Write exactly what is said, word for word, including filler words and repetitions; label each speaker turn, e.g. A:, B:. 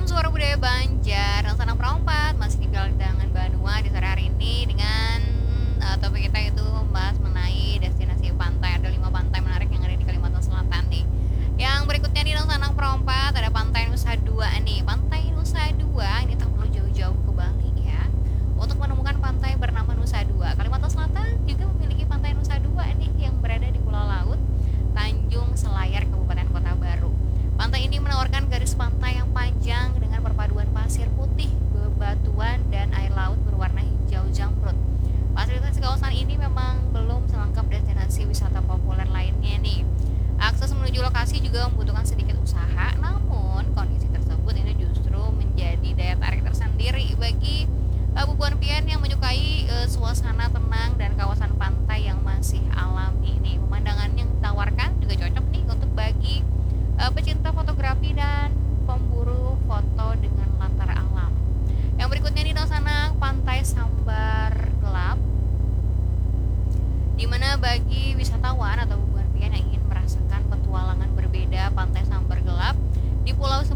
A: Salam Suara Budaya Banjar dan Sanang Perompat masih di Bilangan Banua di sore hari ini dengan uh, topik kita itu membahas mengenai destinasi pantai. Ada lima pantai menarik yang ada di Kalimantan Selatan nih. Yang berikutnya nih dan Sanang Perompat ada Pantai Nusa Dua nih. Pantai Nusa Dua ini tak perlu jauh-jauh ke Bali ya. Untuk menemukan pantai bernama Nusa Dua, Kalimantan Selatan juga memiliki Pantai Nusa Dua nih yang berada di Pulau Laut Tanjung Selayar, Kabupaten Kota Baru. Pantai ini menawarkan garis pantai yang panjang dengan perpaduan pasir putih, bebatuan, dan air laut berwarna hijau jamrut. Fasilitas di kawasan ini memang belum selengkap destinasi wisata populer lainnya nih. Akses menuju lokasi juga membutuhkan sedikit usaha, namun kondisi tersebut ini justru menjadi daya tarik tersendiri bagi uh, bubuan pian yang menyukai uh, suasana tenang dan kawasan pantai yang masih alami nih. Pemandangan yang ditawarkan juga cocok nih untuk bagi uh, pecinta fotografi dan pemburu foto dengan latar alam. Yang berikutnya di sana Pantai Sambar Gelap, di mana bagi wisatawan atau bubuan pian yang ingin merasakan petualangan berbeda, Pantai Sambar Gelap di Pulau